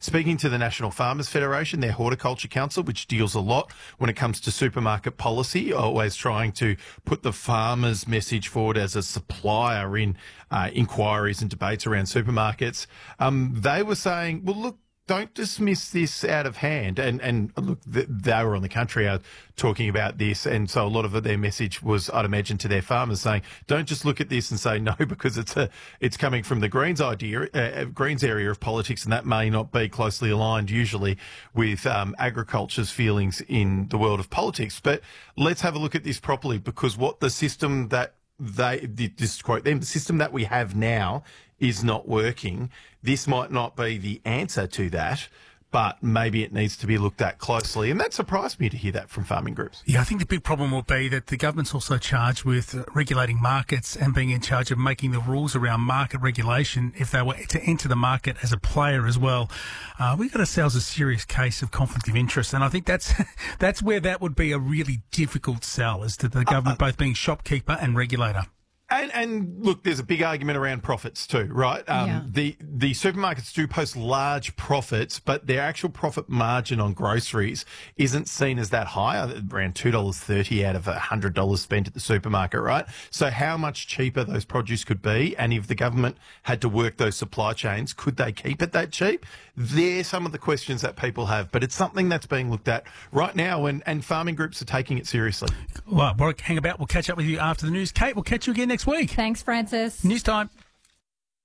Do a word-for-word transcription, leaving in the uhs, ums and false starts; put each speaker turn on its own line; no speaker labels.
speaking to the National Farmers Federation, their Horticulture Council, which deals a lot when it comes to supermarket policy, always trying to put the farmers' message forward as a supplier in uh, inquiries and debates around supermarkets. Um, they were saying, well, look, don't dismiss this out of hand. And, and look, they were on the country out talking about this. And so a lot of their message was, I'd imagine, to their farmers saying, don't just look at this and say no, because it's a, it's coming from the Greens idea, uh, Greens area of politics, and that may not be closely aligned usually with um, agriculture's feelings in the world of politics. But let's have a look at this properly, because what the system that they, this quote them, the system that we have now is not working. This might not be the answer to that, but maybe it needs to be looked at closely. And that surprised me to hear that from farming groups.
Yeah, I think the big problem will be that the government's also charged with uh, regulating markets and being in charge of making the rules around market regulation if they were to enter the market as a player as well. Uh, we've got ourselves a serious case of conflict of interest, and I think that's that's where that would be a really difficult sell, is to the government uh, uh, both being shopkeeper and regulator.
And, and look, there's a big argument around profits too, right? Um,
yeah.
The the supermarkets do post large profits, but their actual profit margin on groceries isn't seen as that high, around two dollars thirty out of one hundred dollars spent at the supermarket, right? So how much cheaper those produce could be, and if the government had to work those supply chains, could they keep it that cheap? They're some of the questions that people have, but it's something that's being looked at right now, and, and farming groups are taking it seriously.
Well, Warwick, hang about. We'll catch up with you after the news. Kate, we'll catch you again next week.
Thanks, Francis.
News time.